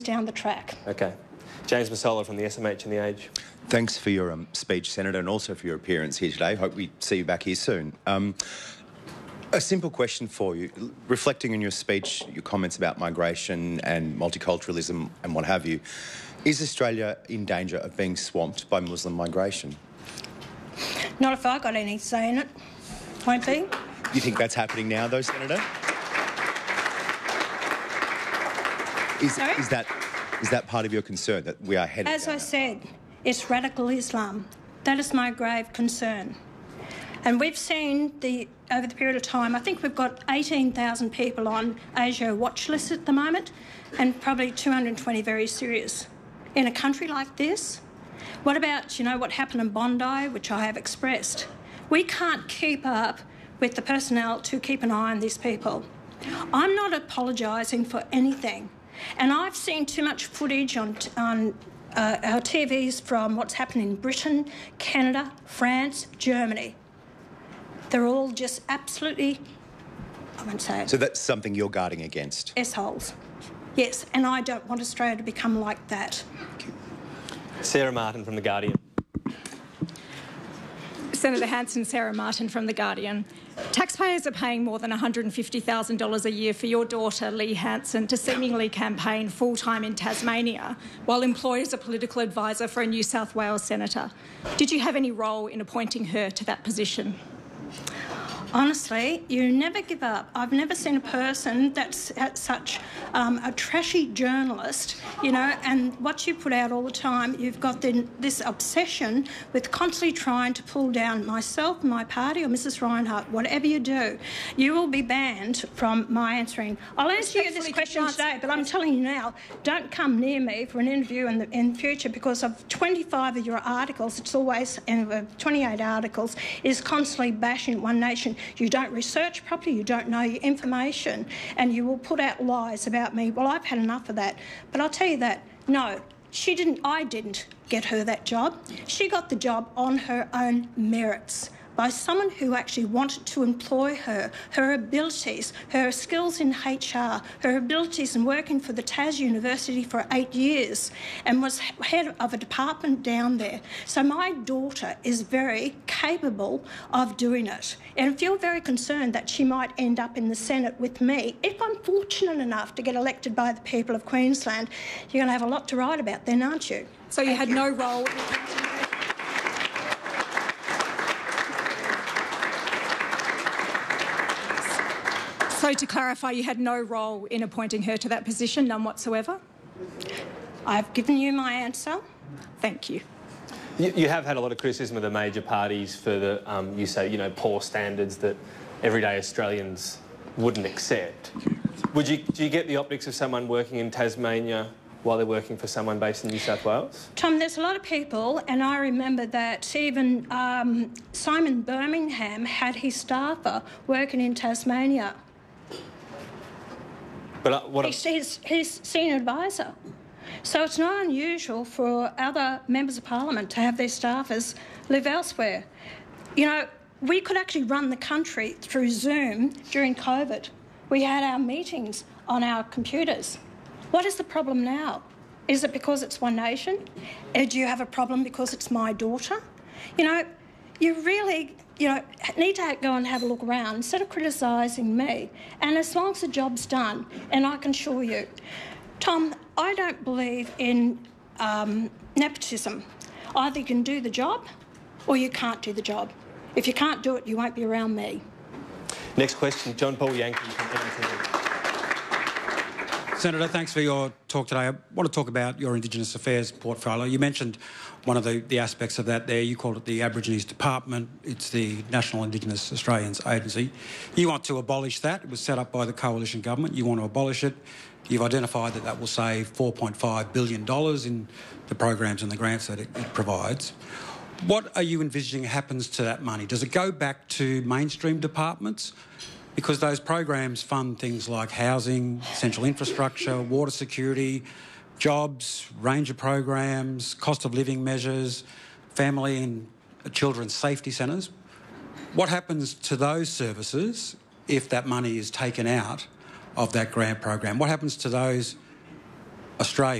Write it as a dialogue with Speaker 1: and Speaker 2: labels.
Speaker 1: down the track.
Speaker 2: Okay. James Massola from the SMH and the Age.
Speaker 3: Thanks for your speech, Senator, and also for your appearance here today. Hope we see you back here soon. A simple question for you. Reflecting on your speech, your comments about migration and multiculturalism and what have you, is Australia in danger of being swamped by Muslim migration?
Speaker 1: Not if I got any say in it. Won't be.
Speaker 3: You think that's happening now, though, Senator? Is that part of your concern, that we are headed
Speaker 1: As
Speaker 3: down
Speaker 1: I said, it's radical Islam. That is my grave concern. And we've seen over the period of time, I think we've got 18,000 people on Asia watch list at the moment and probably 220 very serious. In a country like this, what about, what happened in Bondi, which I have expressed? We can't keep up with the personnel to keep an eye on these people. I'm not apologising for anything. And I've seen too much footage on our TVs from what's happening in Britain, Canada, France, Germany. They're all just absolutely, I won't say it.
Speaker 3: So that's something you're guarding against?
Speaker 1: S-holes. Yes, and I don't want Australia to become like that.
Speaker 2: Sarah Martin from The Guardian.
Speaker 4: Senator Hanson, Sarah Martin from The Guardian. Taxpayers are paying more than $150,000 a year for your daughter, Lee Hanson, to seemingly campaign full-time in Tasmania while employed as a political advisor for a New South Wales senator. Did you have any role in appointing her to that position?
Speaker 1: Honestly, you never give up. I've never seen a person that's such a trashy journalist, and what you put out all the time, you've got this obsession with constantly trying to pull down myself, my party, or Mrs Reinhardt. Whatever you do, you will be banned from my answering. I'll answer you this question today, but I'm telling you now, don't come near me for an interview in the future, because of 25 of your articles, it's always, 28 articles, is constantly bashing One Nation. You don't research properly, you don't know your information, and you will put out lies about me. Well, I've had enough of that. But I'll tell you that, no, I didn't get her that job. She got the job on her own merits, by someone who actually wanted to employ her, her abilities, her skills in HR, her abilities in working for the Tas University for 8 years, and was head of a department down there. So my daughter is very capable of doing it. And if you're very concerned that she might end up in the Senate with me, if I'm fortunate enough to get elected by the people of Queensland, you're going to have a lot to write about then, aren't you?
Speaker 4: So you had no role in... So to clarify, you had no role in appointing her to that position, none whatsoever?
Speaker 1: I've given you my answer.
Speaker 4: Thank you.
Speaker 2: You have had a lot of criticism of the major parties for the, you say, poor standards that everyday Australians wouldn't accept. Do you get the optics of someone working in Tasmania while they're working for someone based in New South Wales?
Speaker 1: Tom, there's a lot of people, and I remember that even Simon Birmingham had his staffer working in Tasmania.
Speaker 2: But
Speaker 1: He's senior advisor. So it's not unusual for other members of Parliament to have their staffers live elsewhere. We could actually run the country through Zoom during COVID. We had our meetings on our computers. What is the problem now? Is it because it's One Nation? Do you have a problem because it's my daughter? You really, need to go and have a look around instead of criticising me. And as long as the job's done, and I can assure you, Tom, I don't believe in nepotism. Either you can do the job or you can't do the job. If you can't do it, you won't be around me.
Speaker 2: Next question, John Paul Yankee from NTV.
Speaker 5: Senator, thanks for your talk today. I want to talk about your Indigenous Affairs portfolio. You mentioned one of the aspects of that there. You called it the Aborigines Department. It's the National Indigenous Australians Agency. You want to abolish that. It was set up by the coalition government. You want to abolish it. You've identified that will save $4.5 billion in the programs and the grants that it provides. What are you envisaging happens to that money? Does it go back to mainstream departments? Because those programs fund things like housing, essential infrastructure, water security, jobs, range of programs, cost of living measures, family and children's safety centres. What happens to those services if that money is taken out of that grant program? What happens to those Australia.